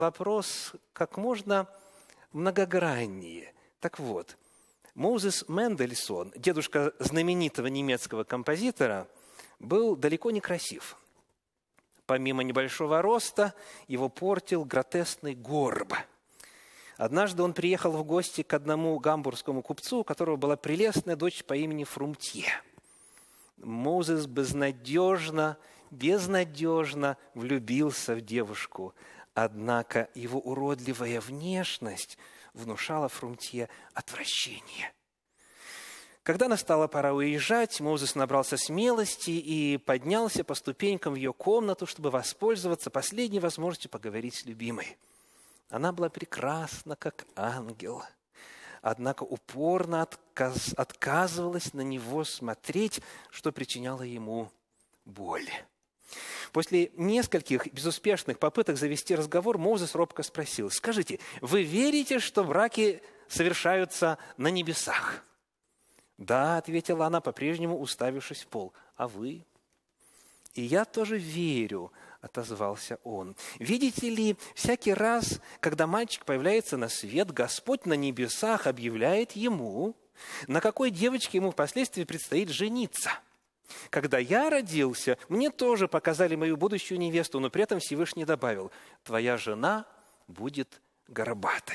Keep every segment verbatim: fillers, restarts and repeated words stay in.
вопрос как можно многограннее. Так вот, Моузес Мендельсон, дедушка знаменитого немецкого композитора, был далеко не красив. Помимо небольшого роста, его портил гротескный горб. Однажды он приехал в гости к одному гамбургскому купцу, у которого была прелестная дочь по имени Фрумтье. Моузес безнадежно, безнадежно влюбился в девушку, однако его уродливая внешность внушала Фрумтье отвращение. Когда настала пора уезжать, Моузес набрался смелости и поднялся по ступенькам в ее комнату, чтобы воспользоваться последней возможностью поговорить с любимой. Она была прекрасна, как ангел, однако упорно отказ, отказывалась на него смотреть, что причиняло ему боль. После нескольких безуспешных попыток завести разговор, Моузес робко спросил: «Скажите, вы верите, что браки совершаются на небесах?» «Да», — ответила она, по-прежнему уставившись в пол. «А вы?» «И я тоже верю», — отозвался он. «Видите ли, всякий раз, когда мальчик появляется на свет, Господь на небесах объявляет ему, на какой девочке ему впоследствии предстоит жениться. Когда я родился, мне тоже показали мою будущую невесту, но при этом Всевышний добавил: твоя жена будет горбатой».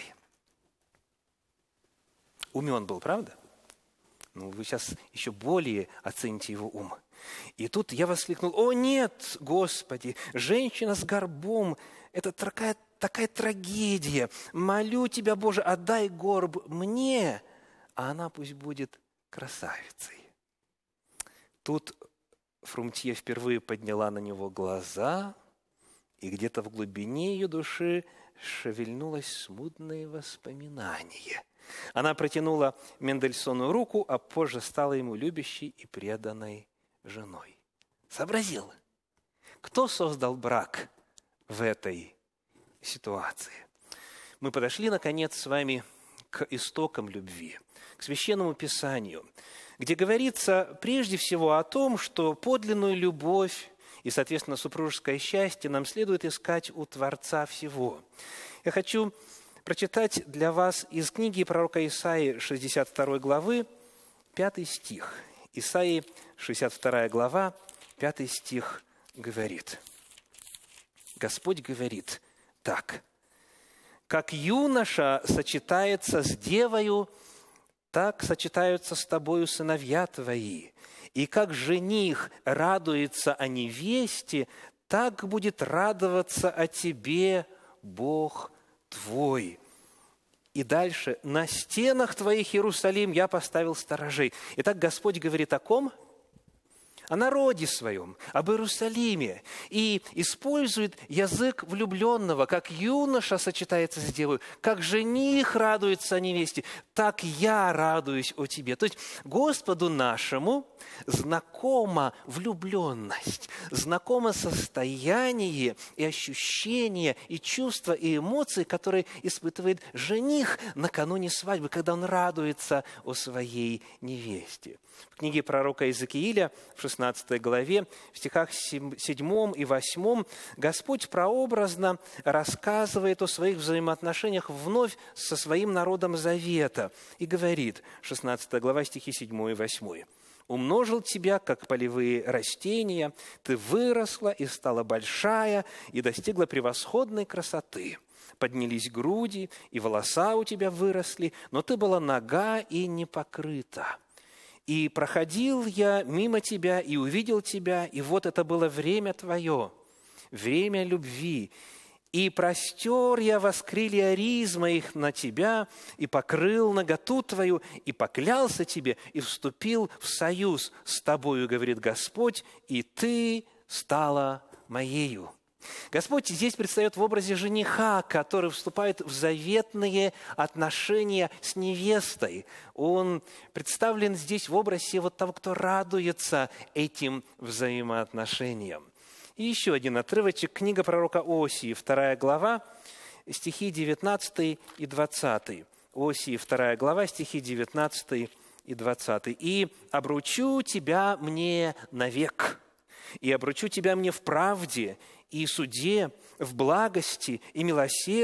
Умен был, правда? Ну, вы сейчас еще более оцените его ум. И тут я воскликнул: «О нет, Господи, женщина с горбом – это такая, такая трагедия. Молю Тебя, Боже, отдай горб мне, а она пусть будет красавицей». Тут Фрумтье впервые подняла на него глаза, и где-то в глубине ее души шевельнулось смутное воспоминание. Она протянула Мендельсону руку, а позже стала ему любящей и преданной женой. Сообразил, кто создал брак в этой ситуации? Мы подошли, наконец, с вами к истокам любви, к Священному Писанию, где говорится прежде всего о том, что подлинную любовь и, соответственно, супружеское счастье нам следует искать у Творца всего. Я хочу прочитать для вас из книги пророка Исаии, шестьдесят второй главы, пятый стих. Исаии, шестьдесят вторая глава, пятый стих говорит. Господь говорит так: «Как юноша сочетается с девою, так сочетаются с тобою сыновья твои, и как жених радуется о невесте, так будет радоваться о тебе Бог твой». И дальше: «На стенах твоих, Иерусалим, я поставил сторожей». Итак, Господь говорит о ком? О народе своем, об Иерусалиме. И использует язык влюбленного, как юноша сочетается с девой, как жених радуется о невесте, так я радуюсь о тебе. То есть Господу нашему знакома влюбленность, знакомо состояние и ощущение, и чувства, и эмоции, которые испытывает жених накануне свадьбы, когда он радуется о своей невесте. В книге пророка Иезекииля в шестнадцатой главе, в стихах седьмом и восьмом, Господь прообразно рассказывает о своих взаимоотношениях вновь со своим народом завета и говорит, шестнадцатая глава, стихи седьмой и восьмой: «Умножил тебя, как полевые растения, ты выросла и стала большая, и достигла превосходной красоты. Поднялись груди, и волоса у тебя выросли, но ты была нага и не покрыта. И проходил я мимо тебя, и увидел тебя, и вот это было время твое, время любви. И простер я воскрылья риз моих на тебя, и покрыл наготу твою, и поклялся тебе, и вступил в союз с тобою, говорит Господь, и ты стала моею». Господь здесь предстает в образе жениха, который вступает в заветные отношения с невестой. Он представлен здесь в образе вот того, кто радуется этим взаимоотношениям. И еще один отрывочек, книга пророка Осии, вторая глава, стихи девятнадцатый и двадцатый. Осии, вторая глава, стихи девятнадцатый и двадцатый. «И обручу тебя мне навек, и обручу тебя мне в правде, и суде, в благости и милосердии,